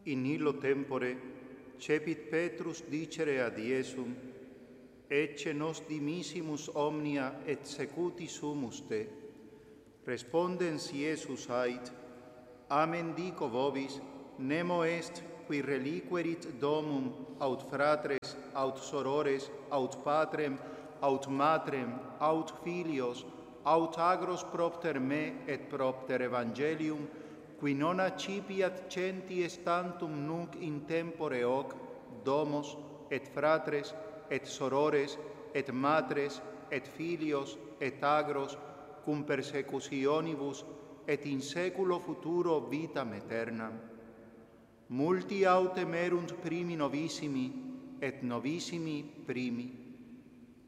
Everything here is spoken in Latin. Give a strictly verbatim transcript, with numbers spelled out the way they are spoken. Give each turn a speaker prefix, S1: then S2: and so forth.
S1: In illo tempore cepit Petrus dicere ad Iesum, ecce nos dimissimus omnia et secuti sumus te. Respondens Iesus ait, amen dico vobis, nemo est qui reliquerit domum aut fratres, aut sorores, aut patrem, aut matrem, aut filios, aut agros propter me et propter evangelium, qui non accipiat centies tantum nunc in tempore hoc, domos, et fratres, et sorores, et matres, et filios, et agros, cum persecutionibus, et in saeculo futuro vitam aeternam. Multi autem erunt primi novissimi, et novissimi primi.